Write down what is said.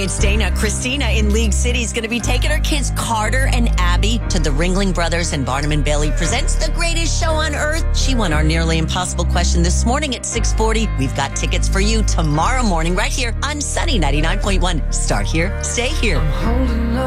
it's Dana. Christina in League City is going to be taking her kids Carter and Abby to the Ringling Brothers and Barnum and Bailey presents The Greatest Show on Earth. She won our nearly impossible question this morning at 6:40. We've got tickets for you tomorrow morning right here on Sunny 99.1. Start here, stay here.